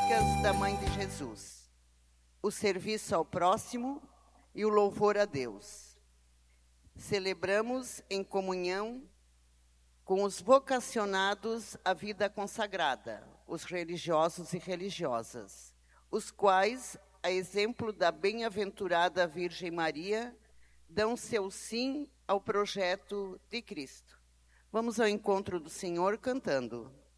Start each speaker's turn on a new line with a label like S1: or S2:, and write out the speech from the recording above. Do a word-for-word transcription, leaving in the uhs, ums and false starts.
S1: características da Mãe de Jesus: o serviço ao próximo e o louvor a Deus. Celebramos em comunhão com os vocacionados à vida consagrada, os religiosos e religiosas, os quais, a exemplo da bem-aventurada Virgem Maria, dão seu sim ao projeto de Cristo. Vamos ao encontro do Senhor cantando.